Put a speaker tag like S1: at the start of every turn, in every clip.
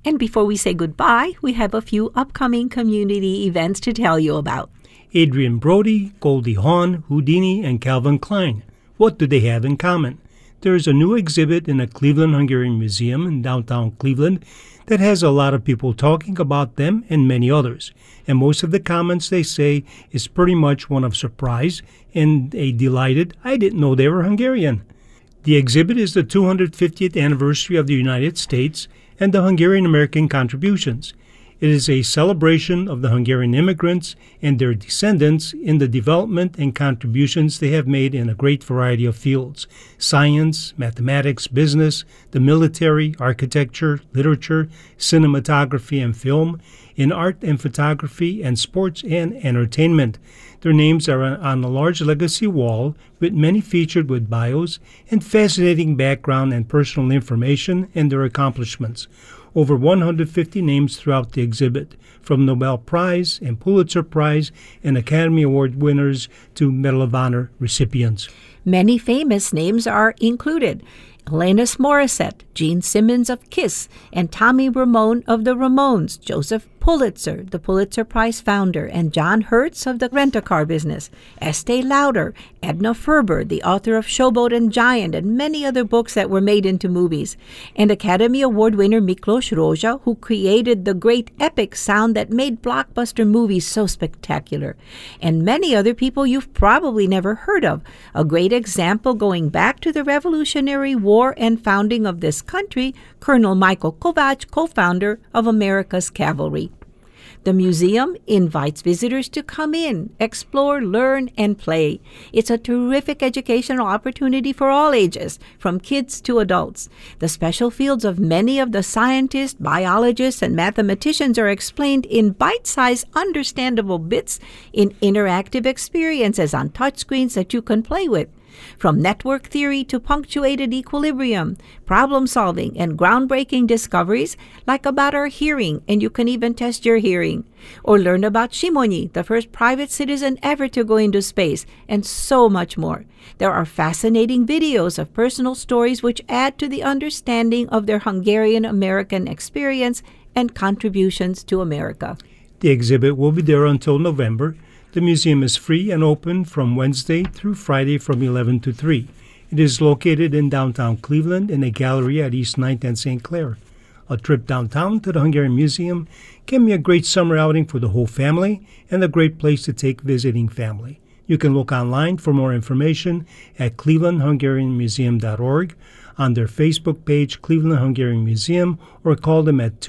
S1: And before we say goodbye, we have a few upcoming community events to tell you about.
S2: Adrian Brody, Goldie Hawn, Houdini, and Calvin Klein. What do they have in common? There is a new exhibit in the Cleveland Hungarian Museum in downtown Cleveland that has a lot of people talking about them and many others. And most of the comments they say is pretty much one of surprise and a delighted, I didn't know they were Hungarian. The exhibit is the 250th anniversary of the United States and the Hungarian-American contributions. It is a celebration of the Hungarian immigrants and their descendants in the development and contributions they have made in a great variety of fields: science, mathematics, business, the military, architecture, literature, cinematography and film, in art and photography, and sports and entertainment. Their names are on a large legacy wall with many featured with bios and fascinating background and personal information and their accomplishments. Over 150 names throughout the exhibit, from Nobel Prize and Pulitzer Prize and Academy Award winners to Medal of Honor recipients.
S1: Many famous names are included. Alanis Morissette, Gene Simmons of Kiss, and Tommy Ramone of the Ramones, Joseph Pulitzer, the Pulitzer Prize founder, and John Hertz of the rent-a-car business, Estee Lauder, Edna Ferber, the author of Showboat and Giant, and many other books that were made into movies, and Academy Award winner Miklos Rozsa, who created the great epic sound that made blockbuster movies so spectacular, and many other people you've probably never heard of. A great example going back to the Revolutionary War and founding of this country, Colonel Michael Kovac, co-founder of America's Cavalry. The museum invites visitors to come in, explore, learn, and play. It's a terrific educational opportunity for all ages, from kids to adults. The special fields of many of the scientists, biologists, and mathematicians are explained in bite-sized, understandable bits in interactive experiences on touchscreens that you can play with. From network theory to punctuated equilibrium, problem solving, and groundbreaking discoveries like about our hearing, and you can even test your hearing. Or learn about Simonyi, the first private citizen ever to go into space, and so much more. There are fascinating videos of personal stories which add to the understanding of their Hungarian-American experience and contributions to America.
S2: The exhibit will be there until November. The museum is free and open from Wednesday through Friday from 11 to 3. It is located in downtown Cleveland in a gallery at East 9th and St. Clair. A trip downtown to the Hungarian Museum can be a great summer outing for the whole family and a great place to take visiting family. You can look online for more information at clevelandhungarianmuseum.org, on their Facebook page, Cleveland Hungarian Museum, or call them at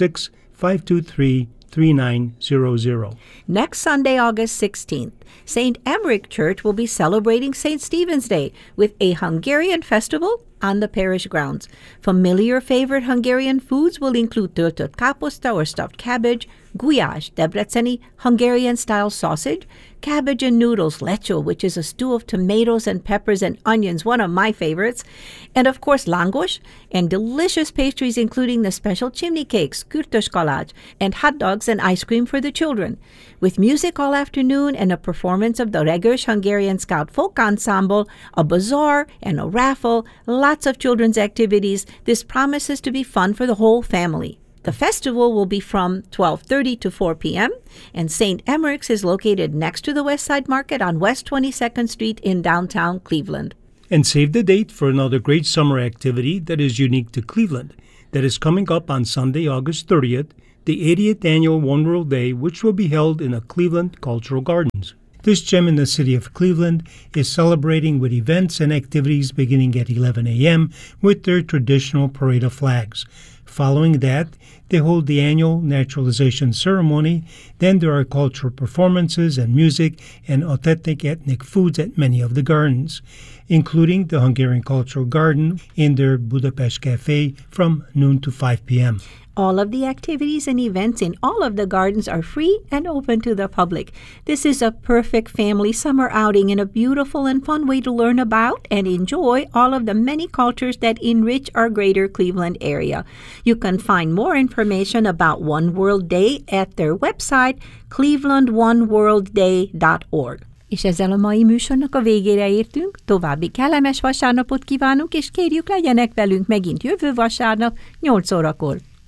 S2: 216-523-3900.
S1: Next Sunday, August 16th, St. Emmerich Church will be celebrating St. Stephen's Day with a Hungarian festival on the parish grounds. Familiar favorite Hungarian foods will include töltött káposzta or stuffed cabbage, gulyás, Debreceni Hungarian-style sausage, cabbage and noodles, lecsó, which is a stew of tomatoes and peppers and onions, one of my favorites, and of course langos, and delicious pastries including the special chimney cakes, kürtös kalács, and hot dogs and ice cream for the children. With music all afternoon and a performance of the Regős Hungarian Scout Folk Ensemble, a bazaar, and a raffle, lots of children's activities, this promises to be fun for the whole family. The festival will be from 12:30 to 4 p.m., and St. Emmerich's is located next to the West Side Market on West 22nd Street in downtown Cleveland.
S2: And save the date for another great summer activity that is unique to Cleveland, that is coming up on Sunday, August 30th, the 80th annual One World Day, which will be held in the Cleveland Cultural Gardens. This gem in the city of Cleveland is celebrating with events and activities beginning at 11 a.m. with their traditional parade of flags. Following that, they hold the annual naturalization ceremony. Then there are cultural performances and music and authentic ethnic foods at many of the gardens, including the Hungarian Cultural Garden in their Budapest Cafe from noon to 5 p.m.
S1: All of the activities and events in all of the gardens are free and open to the public. This is a perfect family summer outing and a beautiful and fun way to learn about and enjoy all of the many cultures that enrich our greater Cleveland area. You can find more information about One World Day at their website, clevelandoneworldday.org. És ezzel a mai műsornak a végére értünk, további kellemes vasárnapot kívánunk, és kérjük legyenek velünk megint jövő vasárnap 8 órakor.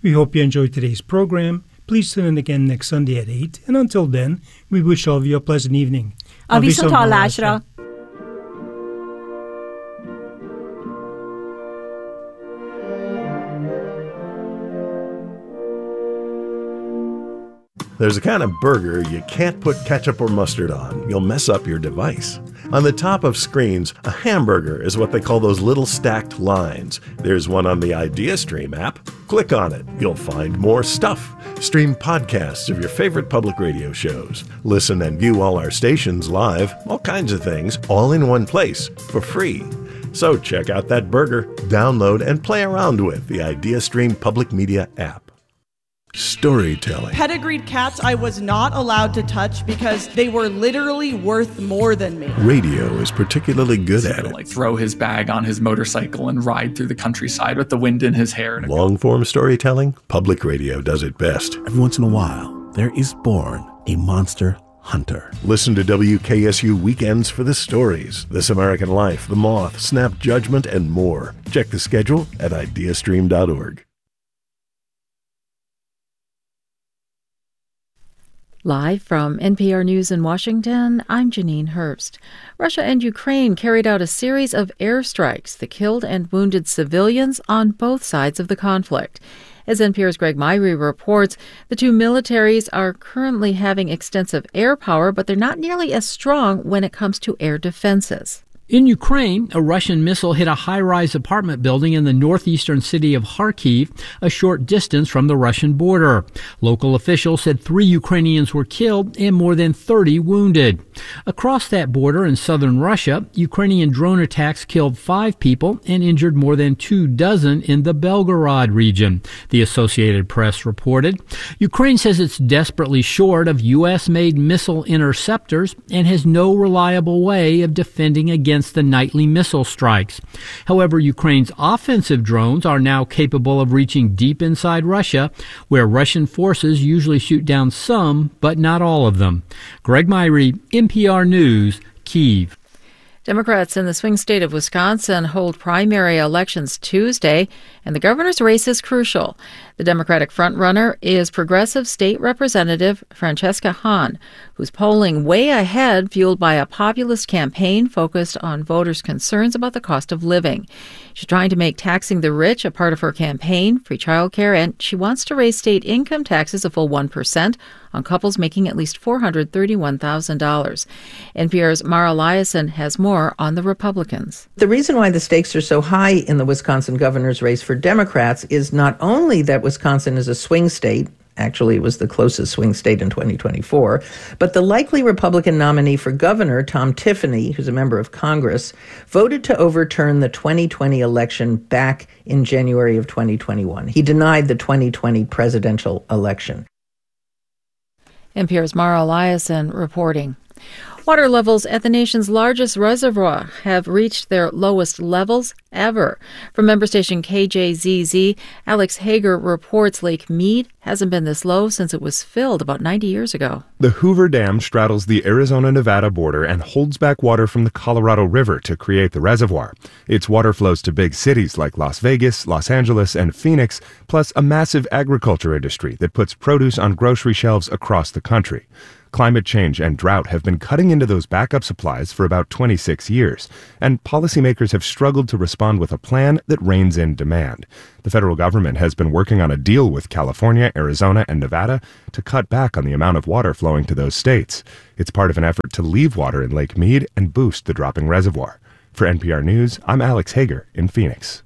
S2: We hope you enjoyed today's program. Please tune in again next Sunday at 8. And until then, we wish all of you a pleasant evening.
S1: Aviso Talashra.
S3: There's a kind of burger you can't put ketchup or mustard on. You'll mess up your device. On the top of screens, a hamburger is what they call those little stacked lines. There's one on the IdeaStream app. Click on it. You'll find more stuff. Stream podcasts of your favorite public radio shows. Listen and view all our stations live. All kinds of things, all in one place, for free. So check out that burger, download, and play around with the IdeaStream Public Media app. Storytelling.
S4: Pedigreed cats I was not allowed to touch because they were literally worth more than me.
S3: Radio is particularly good at it.
S5: Like throw his bag on his motorcycle and ride through the countryside with the wind in his hair.
S3: Long-form storytelling, public radio does it best.
S6: Every once in a while, there is born a monster hunter.
S3: Listen to WKSU Weekends for the stories, This American Life, The Moth, Snap Judgment, and more. Check the schedule at ideastream.org.
S7: Live from NPR News in Washington, I'm Janine Herbst. Russia and Ukraine carried out a series of airstrikes that killed and wounded civilians on both sides of the conflict. As NPR's Greg Myrie reports, the two militaries are currently having extensive air power, but they're not nearly as strong when it comes to air defenses.
S8: In Ukraine, a Russian missile hit a high-rise apartment building in the northeastern city of Kharkiv, a short distance from the Russian border. Local officials said 3 Ukrainians were killed and more than 30 wounded. Across that border in southern Russia, Ukrainian drone attacks killed 5 people and injured more than 24 in the Belgorod region, the Associated Press reported. Ukraine says it's desperately short of U.S.-made missile interceptors and has no reliable way of defending against the nightly missile strikes. However, Ukraine's offensive drones are now capable of reaching deep inside Russia, where Russian forces usually shoot down some, but not all of them. Greg Myrie, NPR News, Kyiv.
S7: Democrats in the swing state of Wisconsin hold primary elections Tuesday, and the governor's race is crucial. The Democratic frontrunner is Progressive State Representative Francesca Hahn, who's polling way ahead, fueled by a populist campaign focused on voters' concerns about the cost of living. She's trying to make taxing the rich a part of her campaign, free childcare, and she wants to raise state income taxes a full 1% on couples making at least $431,000. NPR's Mara Liasson has more on the Republicans.
S9: The reason why the stakes are so high in the Wisconsin governor's race for Democrats is not only that Wisconsin is a swing state. Actually, it was the closest swing state in 2024. But the likely Republican nominee for governor, Tom Tiffany, who's a member of Congress, voted to overturn the 2020 election back in January of 2021. He denied the 2020 presidential election.
S7: NPR's Mara Liasson reporting. Water levels at the nation's largest reservoir have reached their lowest levels ever. From member station KJZZ, Alex Hager reports Lake Mead hasn't been this low since it was filled about 90 years ago.
S10: The Hoover Dam straddles the Arizona-Nevada border and holds back water from the Colorado River to create the reservoir. Its water flows to big cities like Las Vegas, Los Angeles, and Phoenix, plus a massive agriculture industry that puts produce on grocery shelves across the country. Climate change and drought have been cutting into those backup supplies for about 26 years, and policymakers have struggled to respond with a plan that reins in demand. The federal government has been working on a deal with California, Arizona, and Nevada to cut back on the amount of water flowing to those states. It's part of an effort to leave water in Lake Mead and boost the dropping reservoir. For NPR News, I'm Alex Hager in Phoenix.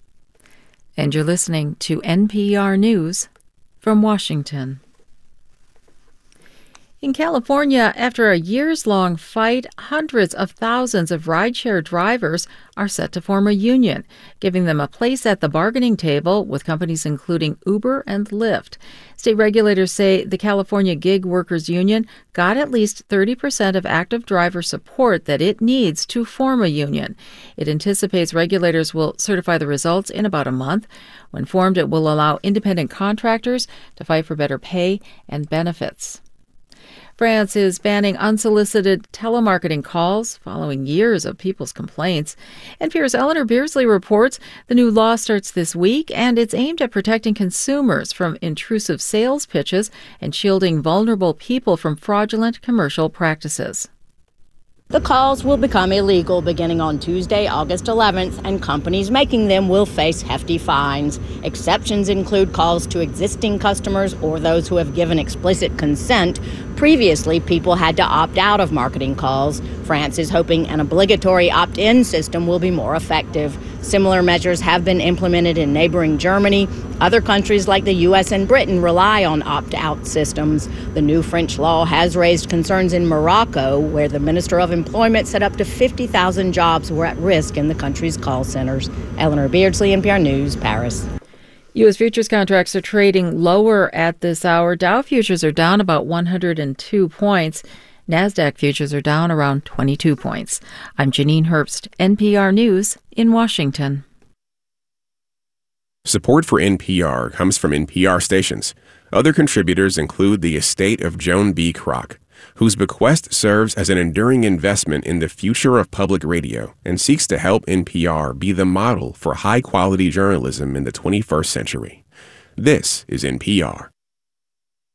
S7: And you're listening to NPR News from Washington. In California, after a years-long fight, hundreds of thousands of rideshare drivers are set to form a union, giving them a place at the bargaining table with companies including Uber and Lyft. State regulators say the California Gig Workers Union got at least 30% of active driver support that it needs to form a union. It anticipates regulators will certify the results in about a month. When formed, it will allow independent contractors to fight for better pay and benefits. France is banning unsolicited telemarketing calls following years of people's complaints. NPR's Eleanor Beardsley reports the new law starts this week, and it's aimed at protecting consumers from intrusive sales pitches and shielding vulnerable people from fraudulent commercial practices.
S11: The calls will become illegal beginning on Tuesday, August 11th, and companies making them will face hefty fines. Exceptions include calls to existing customers or those who have given explicit consent. Previously, people had to opt out of marketing calls. France is hoping an obligatory opt-in system will be more effective. Similar measures have been implemented in neighboring Germany. Other countries like the U.S. and Britain rely on opt-out systems. The new French law has raised concerns in Morocco, where the Minister of Employment said up to 50,000 jobs were at risk in the country's call centers. Eleanor Beardsley, NPR News, Paris.
S7: U.S. futures contracts are trading lower at this hour. Dow futures are down about 102 points. NASDAQ futures are down around 22 points. I'm Janine Herbst, NPR News in Washington.
S12: Support for NPR comes from NPR stations. Other contributors include the estate of Joan B. Kroc, whose bequest serves as an enduring investment in the future of public radio and seeks to help NPR be the model for high-quality journalism in the 21st century. This is NPR.